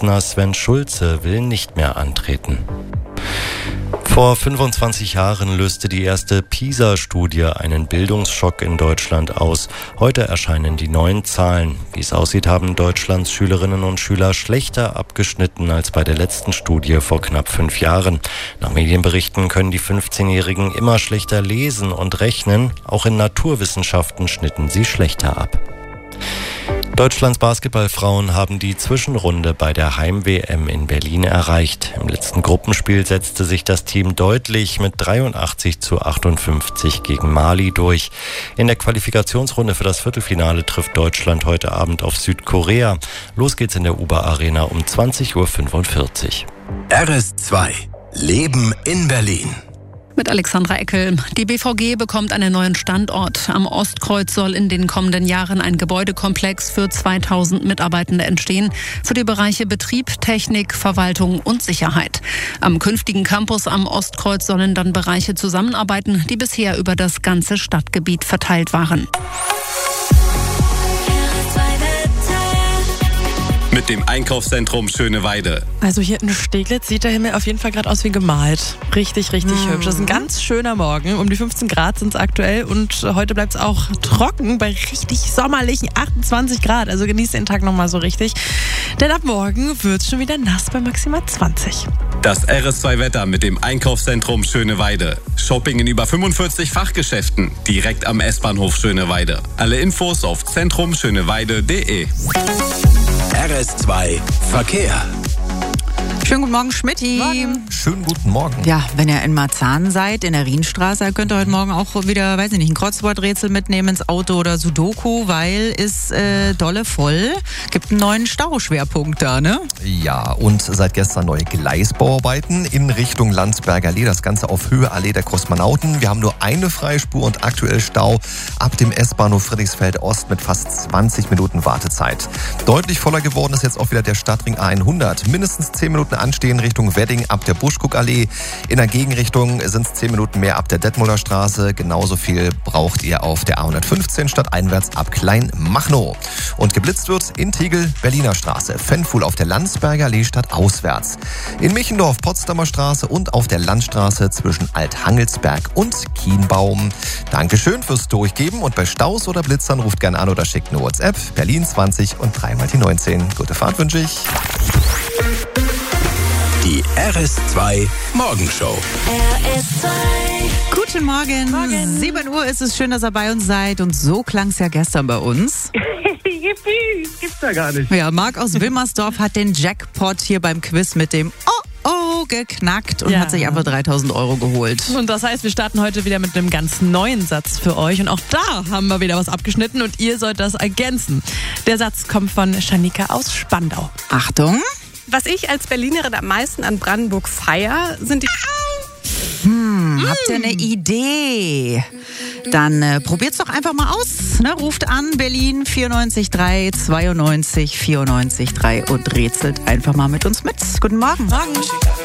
Vorsitzender Sven Schulze will nicht mehr antreten. Vor 25 Jahren löste die erste PISA-Studie einen Bildungsschock in Deutschland aus. Heute erscheinen die neuen Zahlen. Wie es aussieht, haben Deutschlands Schülerinnen und Schüler schlechter abgeschnitten als bei der letzten Studie vor knapp 5 Jahren. Nach Medienberichten können die 15-Jährigen immer schlechter lesen und rechnen. Auch in Naturwissenschaften schnitten sie schlechter ab. Deutschlands Basketballfrauen haben die Zwischenrunde bei der Heim-WM in Berlin erreicht. Im letzten Gruppenspiel setzte sich das Team deutlich mit 83:58 gegen Mali durch. In der Qualifikationsrunde für das Viertelfinale trifft Deutschland heute Abend auf Südkorea. Los geht's in der UBA-Arena um 20:45 Uhr. RS2 Leben in Berlin. Mit Alexandra Eckel. Die BVG bekommt einen neuen Standort. Am Ostkreuz soll in den kommenden Jahren ein Gebäudekomplex für 2000 Mitarbeitende entstehen, für die Bereiche Betrieb, Technik, Verwaltung und Sicherheit. Am künftigen Campus am Ostkreuz sollen dann Bereiche zusammenarbeiten, die bisher über das ganze Stadtgebiet verteilt waren. Mit dem Einkaufszentrum Schöneweide. Also hier in Steglitz sieht der Himmel auf jeden Fall gerade aus wie gemalt. Richtig hübsch. Das ist ein ganz schöner Morgen. Um die 15 Grad sind es aktuell und heute bleibt es auch trocken bei richtig sommerlichen 28 Grad. Also genießt den Tag nochmal so richtig. Denn ab morgen wird es schon wieder nass bei maximal 20. Das RS2-Wetter mit dem Einkaufszentrum Schöneweide. Shopping in über 45 Fachgeschäften direkt am S-Bahnhof Schöneweide. Alle Infos auf zentrumschöneweide.de. RS2 Verkehr. Schönen guten Morgen, Schmidti. Schönen guten Morgen. Ja, wenn ihr in Marzahn seid, in der Rienstraße, könnt ihr heute Morgen auch wieder, weiß ich nicht, ein Kreuzworträtsel mitnehmen ins Auto oder Sudoku, weil ist dolle voll. Gibt einen neuen Stauschwerpunkt da, ne? Ja, und seit gestern neue Gleisbauarbeiten in Richtung Landsberger Allee. Das Ganze auf Höhe Allee der Kosmonauten. Wir haben nur eine Freispur und aktuell Stau ab dem S-Bahnhof Friedrichsfeld Ost mit fast 20 Minuten Wartezeit. Deutlich voller geworden ist jetzt auch wieder der Stadtring A100. Mindestens 10 Minuten anstehen Richtung Wedding ab der Buschkuckallee. In der Gegenrichtung sind es 10 Minuten mehr ab der Detmolder Straße. Genauso viel braucht ihr auf der A115 stadteinwärts ab Kleinmachnow. Und geblitzt wird in Tegel Berliner Straße. Fenfuhl auf der Landsberger Allee stadtauswärts. In Michendorf Potsdamer Straße und auf der Landstraße zwischen Althangelsberg und Kienbaum. Dankeschön fürs Durchgeben und bei Staus oder Blitzern ruft gerne an oder schickt eine WhatsApp. Berlin 20 und 3 mal die 19. Gute Fahrt wünsche ich. Die RS2 Morgenshow. RS2. Guten Morgen. 7 Uhr ist es. Schön, dass ihr bei uns seid. Und so klang es ja gestern bei uns. Yippie, gibt's da gar nicht. Ja, Marc aus Wilmersdorf hat den Jackpot hier beim Quiz mit dem geknackt und hat sich einfach 3.000 € geholt. Und das heißt, wir starten heute wieder mit einem ganz neuen Satz für euch. Und auch da haben wir wieder was abgeschnitten und ihr sollt das ergänzen. Der Satz kommt von Shanika aus Spandau. Achtung. Was ich als Berlinerin am meisten an Brandenburg feiere, sind die... Habt ihr eine Idee? Dann probiert's doch einfach mal aus. Ne? Ruft an, Berlin 94 3 92 94 3 und rätselt einfach mal mit uns mit. Guten Morgen.